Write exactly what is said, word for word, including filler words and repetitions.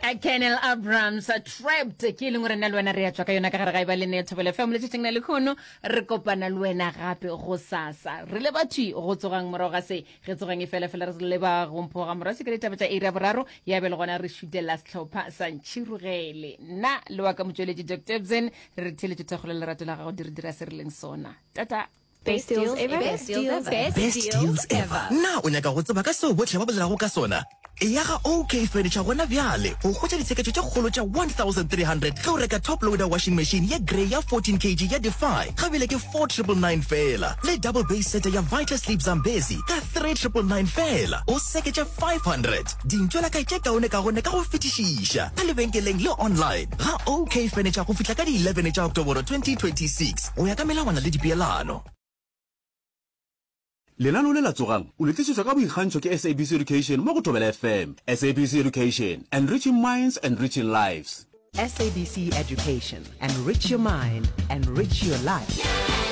Colonel Abrams a trapped ke leng re nna le wena re ya tswa ka yona ka gare ga ba le ne thobele family tsheng na le khono re kopana le wena gape go sasa re le batho go tsogang morogo ga se re tsogang e fela fela re le ba gompho ga morogo se ke ditaba tsa area boraro ya be le gona re shutela setlhopha sa ntshirugele nna le wa ka motsweledi Doctor Ebzen re tshele tshotho le lerato la gago dire dira se re leng sona tata. Best deals ever. Best deals ever. Best deals ever. Na o nyaka go tseba ka so botlhe ba bolelago ka sona. E ya ga OK Furniture gona bjale. O gotsa ditsheketso tša kgolo tša one thousand three hundred. Ga o reka top loader washing machine ya grey ya fourteen kilograms ya Defy. Ga bile ke four nine nine fela. Le double base set ya Vita Sleep Zambezi ka three nine nine fela. O seketša five hundred. Dintšola ka tše kaone ka gone ka go fetišiša. Ka lebenkeleng le online. Ga OK Furniture go fihla ka di eleven tša October twenty twenty-six. O ya ka melawana le dipeelano. Lenano le la tsogang o letlisetswa ka boikgantšho ke S A B C Education mo go Thobela F M. S A B C Education, enriching minds, enriching lives. S A B C Education, enrich your mind, enrich your life.